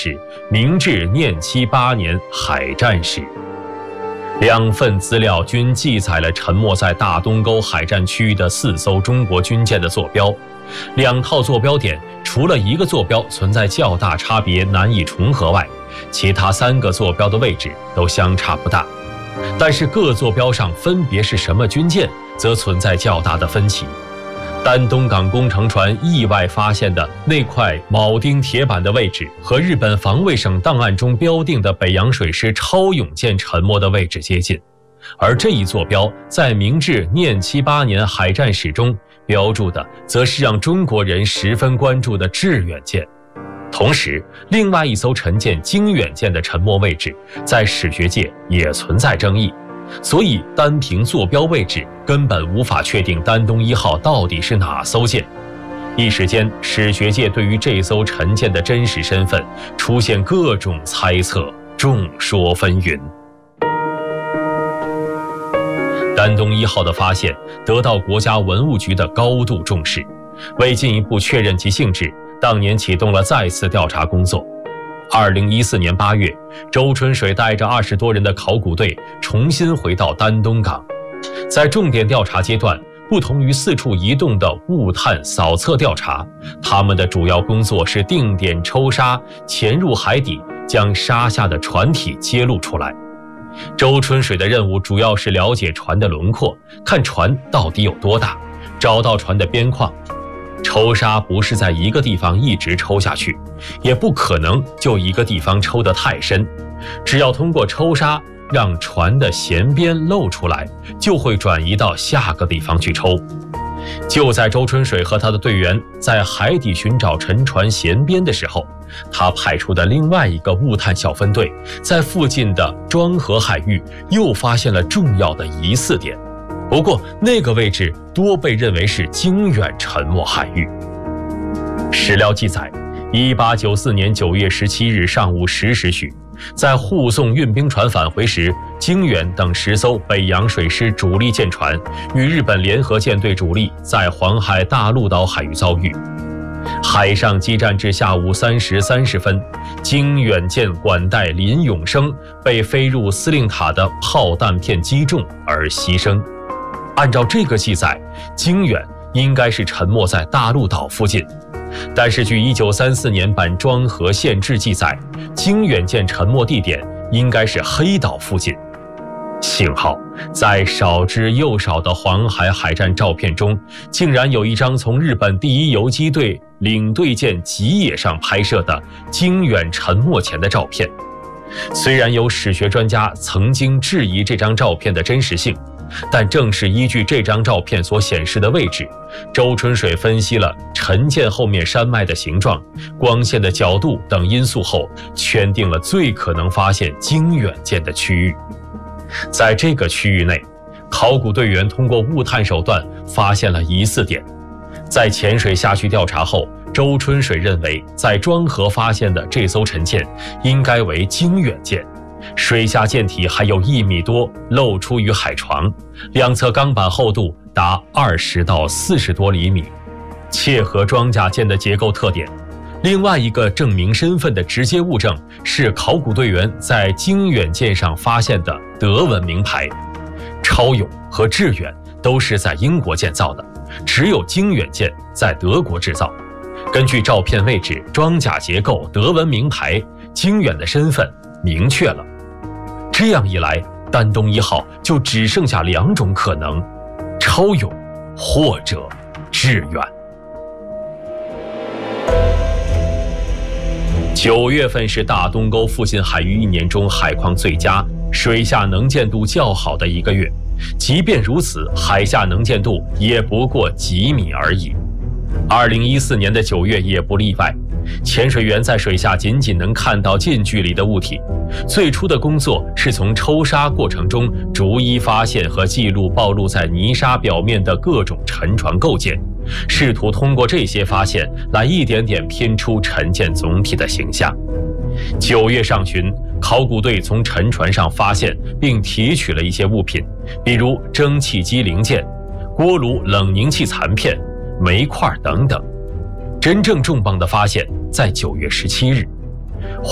史》明治念七8年海战史。2份资料均记载了沉没在大东沟海战区域的4艘中国军舰的坐标。2套坐标点除了1个坐标存在较大差别难以重合外，其他3个坐标的位置都相差不大。但是各坐标上分别是什么军舰，则存在较大的分歧。丹东港工程船意外发现的那块铆钉铁板的位置，和日本防卫省档案中标定的北洋水师超勇舰沉没的位置接近，而这一坐标在明治念七8年海战史中标注的，则是让中国人十分关注的致远舰。同时，另外一艘沉舰经远舰的沉没位置，在史学界也存在争议。所以单凭坐标位置根本无法确定丹东1号到底是哪艘舰。一时间，史学界对于这艘沉舰的真实身份出现各种猜测，众说纷纭。丹东1号的发现得到国家文物局的高度重视，为进一步确认其性质，当年启动了再次调查工作。2014年8月，周春水带着20多人的考古队重新回到丹东港。在重点调查阶段，不同于四处移动的物探扫测调查，他们的主要工作是定点抽沙，潜入海底，将沙下的船体揭露出来。周春水的任务主要是了解船的轮廓，看船到底有多大，找到船的边框。抽沙不是在一个地方一直抽下去，也不可能就一个地方抽得太深，只要通过抽沙让船的舷边露出来，就会转移到下个地方去抽。就在周春水和他的队员在海底寻找沉船舷边的时候，他派出的另外一个物探小分队在附近的庄河海域又发现了重要的疑似点。不过那个位置多被认为是经远沉没海域。史料记载，1894年9月17日上午10时许，在护送运兵船返回时，经远等10艘北洋水师主力舰船与日本联合舰队主力在黄海大陆岛海域遭遇。海上激战至下午3时30分，经远舰管带林永生被飞入司令塔的炮弹片击中而牺牲。按照这个记载，经远应该是沉没在大陆岛附近，但是据1934年版庄河县志记载，经远舰沉没地点应该是黑岛附近。幸好在少之又少的黄海海战照片中，竟然有一张从日本第一游击队领队舰吉野上拍摄的经远沉没前的照片。虽然有史学专家曾经质疑这张照片的真实性，但正是依据这张照片所显示的位置，周春水分析了沉舰后面山脉的形状、光线的角度等因素后，圈定了最可能发现经远舰的区域。在这个区域内，考古队员通过物探手段发现了疑似点。在潜水下去调查后，周春水认为在庄河发现的这艘沉舰应该为经远舰，水下舰体还有1米多露出于海床，两侧钢板厚度达20到40多厘米，切合装甲舰的结构特点。另外一个证明身份的直接物证是考古队员在经远舰上发现的德文名牌。超勇和致远都是在英国建造的，只有经远舰在德国制造。根据照片位置、装甲结构、德文名牌，经远的身份明确了。这样一来，丹东1号就只剩下2种可能：超勇或者致远。9月份是大东沟附近海域1年中海况最佳、水下能见度较好的一个月，即便如此，海下能见度也不过几米而已。2014年的9月也不例外，潜水员在水下仅仅能看到近距离的物体。最初的工作是从抽沙过程中逐一发现和记录暴露在泥沙表面的各种沉船构件，试图通过这些发现来一点点拼出沉舰总体的形象。9月上旬，考古队从沉船上发现并提取了一些物品，比如蒸汽机零件、锅炉冷凝器残片、煤块等等。真正重磅的发现在9月17日。